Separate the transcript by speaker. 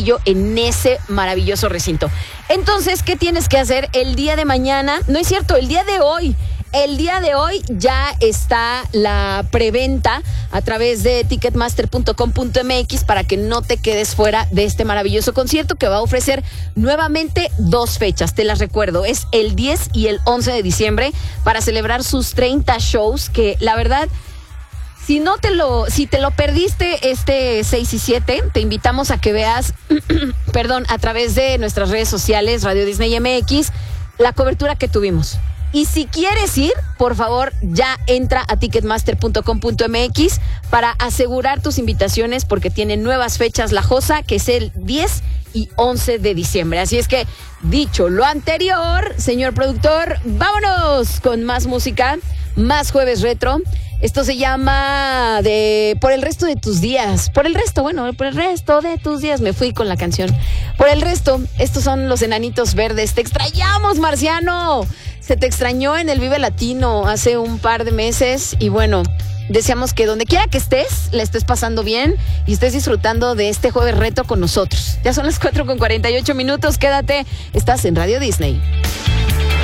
Speaker 1: Saltillo en ese maravilloso recinto. Entonces, ¿qué tienes que hacer el día de mañana? No es cierto, el día de hoy. El día de hoy ya está la preventa a través de ticketmaster.com.mx para que no te quedes fuera de este maravilloso concierto que va a ofrecer nuevamente 2 fechas. Te las recuerdo, es el 10 y el 11 de diciembre para celebrar sus 30 shows que la verdad... Si te lo perdiste este 6 y 7, te invitamos a que veas, a través de nuestras redes sociales, Radio Disney MX, la cobertura que tuvimos. Y si quieres ir, por favor, ya entra a ticketmaster.com.mx para asegurar tus invitaciones porque tiene nuevas fechas La Josa, que es el 10 y 11 de diciembre. Así es que, dicho lo anterior, señor productor, vámonos con más música, más Jueves Retro. Esto se llama Por el resto de tus días. Por el resto de tus días. Me fui con la canción. Por el resto, estos son los Enanitos Verdes. Te extrañamos, Marciano. Se te extrañó en el Vive Latino hace un par de meses. Y bueno, deseamos que donde quiera que estés, la estés pasando bien y estés disfrutando de este Jueves Retro con nosotros. Ya son las 4:48. Quédate, estás en Radio Disney.